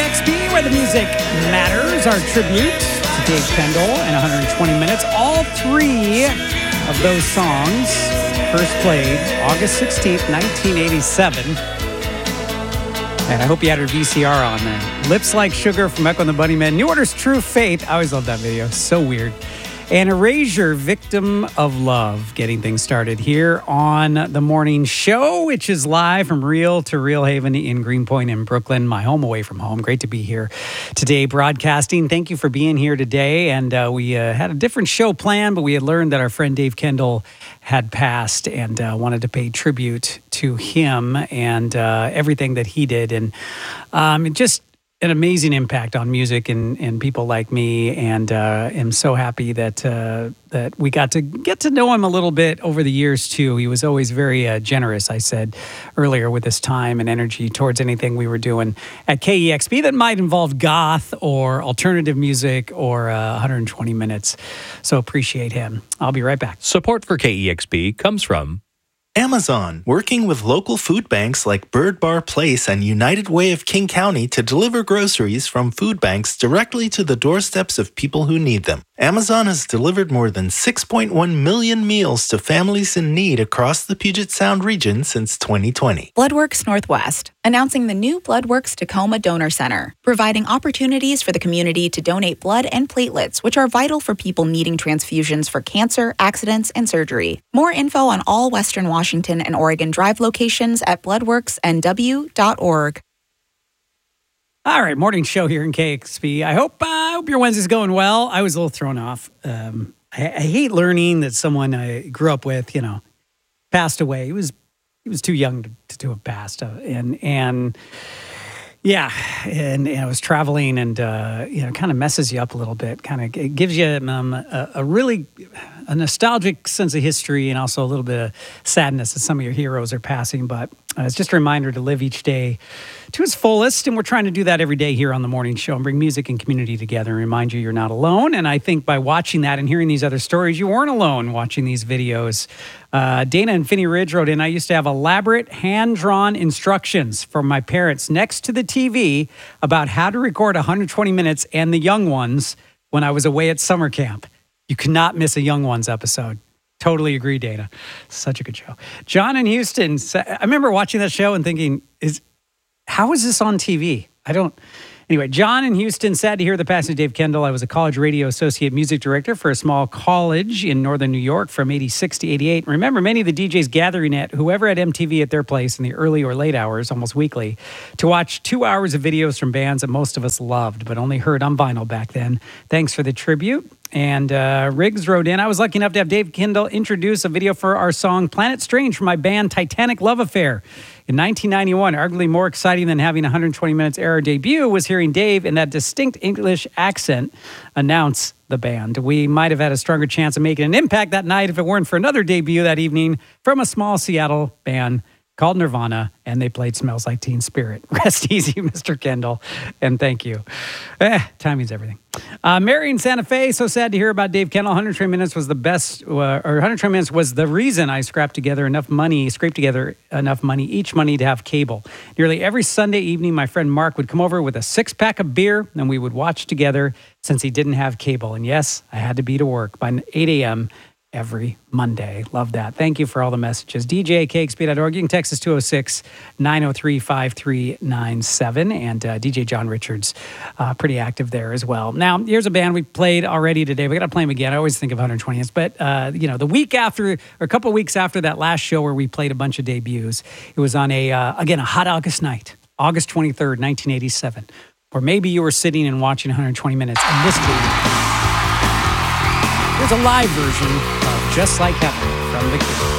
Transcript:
KEXP, where the music matters. Our tribute to Dave Kendall in 120 minutes. All three of those songs first played August 16th, 1987. And I hope you had her VCR on then. Lips Like Sugar from Echo and the Bunnymen. New Order's True Faith. I always love that video. So weird. And Erasure, Victim of Love, getting things started here on the morning show, which is live from Real to Real Haven in Greenpoint in Brooklyn, my home away from home. Great to be here today broadcasting. Thank you for being here today. And we had a different show planned, but we had learned that our friend Dave Kendall had passed and wanted to pay tribute to him and everything that he did. And just an amazing impact on music and people like me, and am so happy that that we got to know him a little bit over the years too. He was always very generous, I said earlier, with his time and energy towards anything we were doing at KEXP that might involve goth or alternative music or 120 minutes. So appreciate him. I'll be right back. Support for KEXP comes from Amazon, working with local food banks like Bird Bar Place and United Way of King County to deliver groceries from food banks directly to the doorsteps of people who need them. Amazon has delivered more than 6.1 million meals to families in need across the Puget Sound region since 2020. Bloodworks Northwest, announcing the new Bloodworks Tacoma Donor Center, providing opportunities for the community to donate blood and platelets, which are vital for people needing transfusions for cancer, accidents, and surgery. More info on all Western Washington and Oregon Drive locations at bloodworksnw.org. All right, morning show here in KEXP. I hope your Wednesday's going well. I was a little thrown off. I hate learning that someone I grew up with, passed away. He was too young to have passed, and I was traveling, and kind of messes you up a little bit. Kind of it gives you a nostalgic sense of history, and also a little bit of sadness that some of your heroes are passing. But it's just a reminder to live each day to its fullest, and we're trying to do that every day here on the morning show and bring music and community together and remind you're not alone. And I think by watching that and hearing these other stories, you weren't alone watching these videos. Dana and Finney Ridge wrote in, I used to have elaborate hand-drawn instructions from my parents next to the TV about how to record 120 minutes and the Young Ones when I was away at summer camp. You cannot miss a Young Ones episode. Totally agree, Dana. Such a good show. John in Houston, I remember watching that show and thinking, how is this on TV? Anyway, John in Houston, sad to hear the passing of Dave Kendall. I was a college radio associate music director for a small college in northern New York from 86 to 88. Remember many of the DJs gathering at whoever had MTV at their place in the early or late hours, almost weekly, to watch 2 hours of videos from bands that most of us loved, but only heard on vinyl back then. Thanks for the tribute. And Riggs wrote in, I was lucky enough to have Dave Kendall introduce a video for our song Planet Strange from my band Titanic Love Affair. In 1991, arguably more exciting than having 120 Minutes era debut was hearing Dave in that distinct English accent announce the band. We might have had a stronger chance of making an impact that night if it weren't for another debut that evening from a small Seattle band called Nirvana, and they played Smells Like Teen Spirit. Rest easy, Mr. Kendall, and thank you. Timing's everything. Mary in Santa Fe, so sad to hear about Dave Kendall. 120 Minutes was the best, or 120 Minutes was the reason I scraped together enough money each money to have cable. Nearly every Sunday evening, my friend Mark would come over with a 6-pack of beer, and we would watch together since he didn't have cable. And yes, I had to be to work by 8 a.m., every Monday. Love that. Thank you for all the messages. DJ at KEXP.org. You can text us 206-903-5397. And DJ John Richards, pretty active there as well. Now, here's a band we played already today. We got to play them again. I always think of 120 minutes. But, the week after, or a couple of weeks after that last show where we played a bunch of debuts, it was on a hot August night, August 23rd, 1987. Or maybe you were sitting and watching 120 Minutes and this week. There's a live version of Just Like Heaven from The Cure.